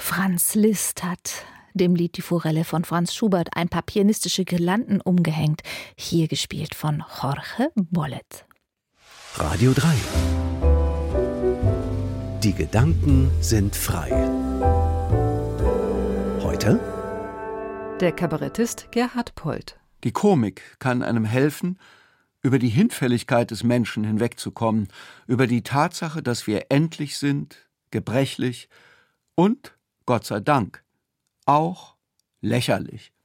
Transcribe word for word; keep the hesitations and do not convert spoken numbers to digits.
Franz Liszt hat dem Lied Die Forelle von Franz Schubert ein paar pianistische Girlanden umgehängt, hier gespielt von Jorge Bollet. Radio drei. Die Gedanken sind frei. Heute der Kabarettist Gerhard Polt. Die Komik kann einem helfen, über die Hinfälligkeit des Menschen hinwegzukommen, über die Tatsache, dass wir endlich sind, gebrechlich und, Gott sei Dank, auch lächerlich.